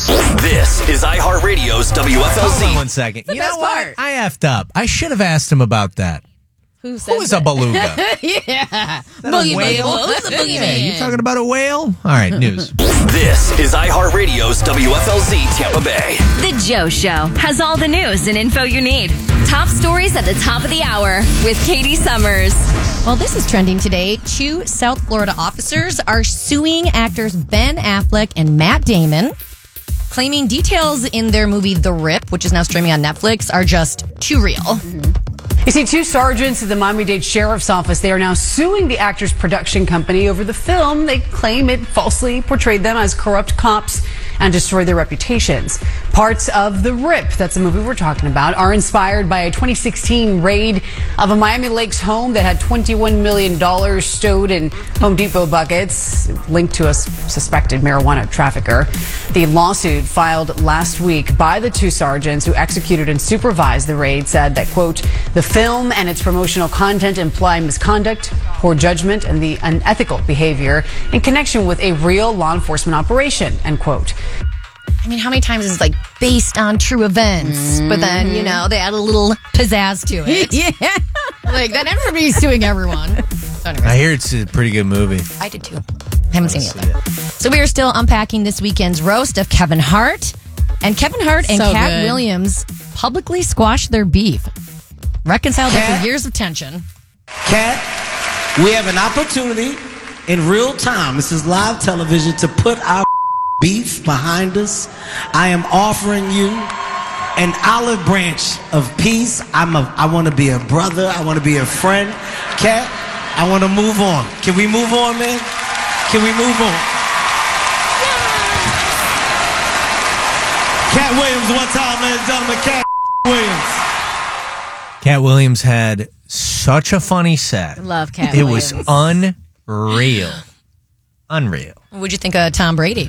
This is iHeartRadio's WFLZ. Hold on 1 second. You know what? I effed up. I should have asked him about that. Who is a beluga? Yeah. Boogeyman. Who's a boogeyman? You talking about a whale? All right, news. This is iHeartRadio's WFLZ Tampa Bay. The Joe Show has all the news and info you need. Top stories at the top of the hour with Katie Summers. Well, this is trending today. 2 South Florida officers are suing actors Ben Affleck and Matt Damon, claiming details in their movie The Rip, which is now streaming on Netflix, are just too real. You see, 2 sergeants at the Miami-Dade Sheriff's Office, they are now suing the actor's production company over the film. They claim it falsely portrayed them as corrupt cops and destroyed their reputations. Parts of The Rip, that's the movie we're talking about, are inspired by a 2016 raid of a Miami Lakes home that had $21 million stowed in Home Depot buckets, linked to a suspected marijuana trafficker. The lawsuit filed last week by the 2 sergeants who executed and supervised the raid said that, quote, the film and its promotional content imply misconduct, poor judgment, and the unethical behavior in connection with a real law enforcement operation, end quote. I mean, how many times is it based on true events, but then, they add a little pizzazz to it? Yeah. Then everybody's suing everyone. So anyways, I hear it's a pretty good movie. I did too. Haven't seen it yet. So we are still unpacking this weekend's roast of Kevin Hart. And Kevin Hart and Cat Williams publicly squashed their beef. Reconciled after years of tension. Cat, we have an opportunity in real time. This is live television to put our beef behind us. I am offering you an olive branch of peace. I want to be a brother. I want to be a friend. Cat, I want to move on. Can we move on, man? Can we move on? Cat Williams, one time, ladies and gentlemen. Cat Williams. Cat Williams had such a funny set. Love Cat It Williams. was unreal. Unreal. What'd you think of Tom Brady?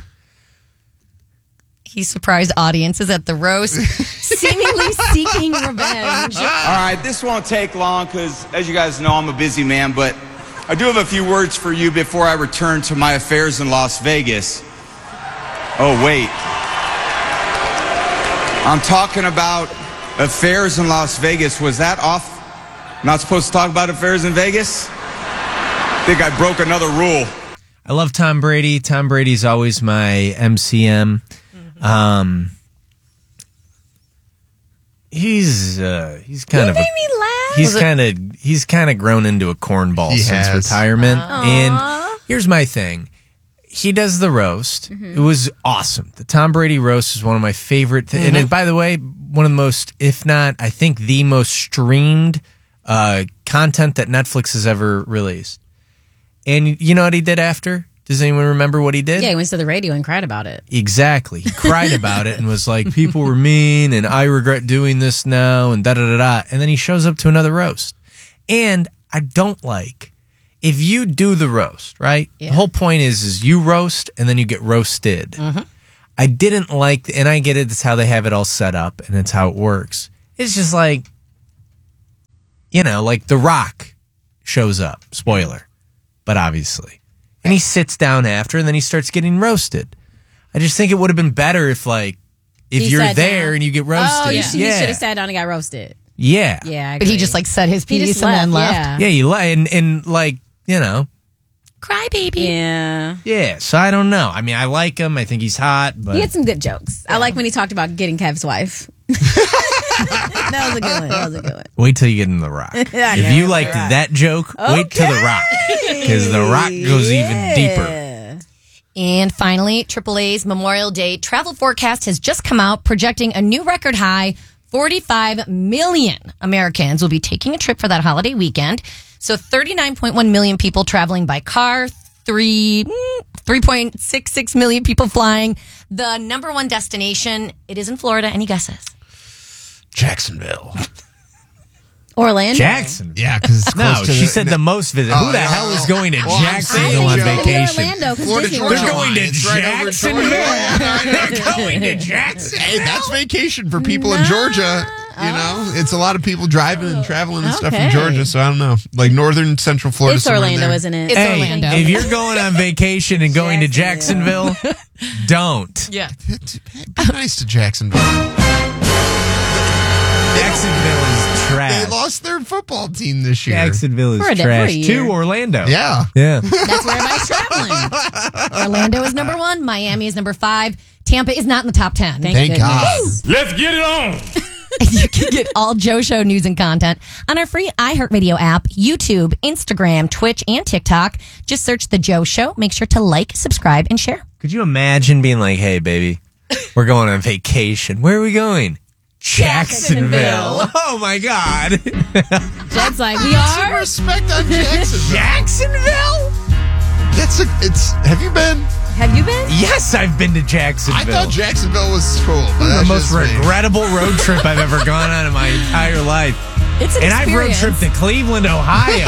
He surprised audiences at the roast, seemingly seeking revenge. All right, this won't take long because, as you guys know, I'm a busy man, but I do have a few words for you before I return to my affairs in Las Vegas. Oh, wait. I'm talking about affairs in Las Vegas. Was that off? Not supposed to talk about affairs in Vegas? I think I broke another rule. I love Tom Brady. Tom Brady's always my MCM. He's kind of made me laugh. He's kind of grown into a cornball since retirement. And here's my thing. He does the roast. It was awesome. The Tom Brady roast is one of my favorite things. And by the way, one of the most, if not, I think the most streamed content that Netflix has ever released. And you know what he did after? Does anyone remember what he did? Yeah, he went to the radio and cried about it. Exactly. He cried about it and was like, people were mean and I regret doing this now and da-da-da-da. And then he shows up to another roast. And I don't like, if you do the roast, right? Yeah. The whole point is you roast and then you get roasted. I didn't like, and I get it, it's how they have it all set up and it's how it works. It's just like, like The Rock shows up. Spoiler. But obviously. And he sits down after, and then he starts getting roasted. I just think it would have been better if you're there and you get roasted. Oh, you should have sat down and got roasted. Yeah. Yeah, I but agree. he just said his piece and then left. Yeah, you and cry baby. Yeah. Yeah, so I don't know. I mean, I like him. I think he's hot. But he had some good jokes. I like when he talked about getting Kev's wife. That was a good one. Wait till you get in The Rock. If you liked that joke, wait till The Rock. Because The Rock goes even deeper. And finally, AAA's Memorial Day travel forecast has just come out, projecting a new record high. 45 million Americans will be taking a trip for that holiday weekend. So 39.1 million people traveling by car, 3.66 million people flying. The number one destination, it is in Florida. Any guesses? Jacksonville. Orlando. Jacksonville. Yeah, because it's close to she said the most visit. Who the hell is going to Jacksonville on vacation? Orlando, Florida Disney Georgia They're going to line. It's right over Jacksonville. Georgia. They're going to Jacksonville. Hey, that's vacation for people in Georgia. You know, it's a lot of people driving and traveling and stuff Okay. from Georgia. So I don't know, like northern central Florida. It's somewhere in Orlando, there. isn't it? It's Hey, Orlando. if you're going on vacation and going to Jacksonville, don't. Yeah. Be nice to Jacksonville. Jacksonville is trash. They lost their football team this year. Jacksonville For a is day- trash. for a To year. Orlando. Yeah. Yeah. That's where everybody's traveling. Orlando is number 1. Miami is number 5. Tampa is not in the top 10. Thank God. Let's get it on. You can get all Joe Show news and content on our free iHeartRadio app, YouTube, Instagram, Twitch, and TikTok. Just search The Joe Show. Make sure to like, subscribe, and share. Could you imagine being like, hey, baby, we're going on vacation. Where are we going? Jacksonville. Oh, my God. Jed's like, we Some are. respect on Jacksonville. Jacksonville? Have you been? Have you been? Yes, I've been to I Jacksonville. thought Jacksonville was cool. But the that's most just me. regrettable road trip I've ever gone on in my entire life. It's an And I've road experience. tripped to Cleveland, Ohio.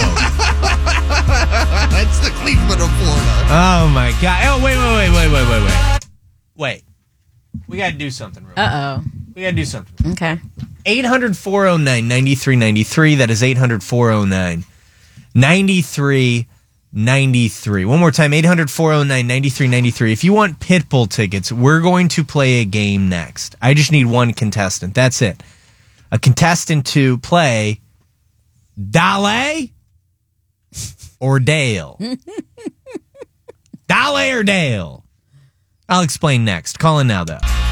That's the Cleveland of Florida. Oh, my God. Oh, wait. Wait. We got to do something real quick. Uh We got to do something. oh. Okay. 800-409-9393. That is 800-409-9393. One more time, 800-409-9393. If you want Pitbull tickets, we're going to play a game next. I just need one contestant. That's it. A contestant to play Dale or Dale. Dale or Dale. I'll explain next. Call in now, though.